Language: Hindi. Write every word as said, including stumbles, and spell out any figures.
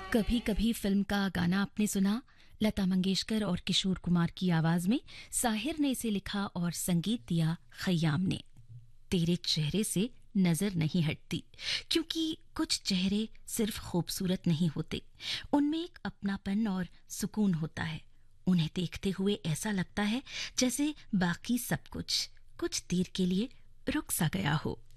कभी कभी फिल्म का गाना आपने सुना? लता मंगेशकर और किशोर कुमार की आवाज में साहिर ने इसे लिखा और संगीत दिया खय्याम ने। तेरे चेहरे से नजर नहीं हटती, क्योंकि कुछ चेहरे सिर्फ खूबसूरत नहीं होते, उनमें एक अपनापन और सुकून होता है। उन्हें देखते हुए ऐसा लगता है जैसे बाकी सब कुछ कुछ देर के लिए रुक सा गया हो।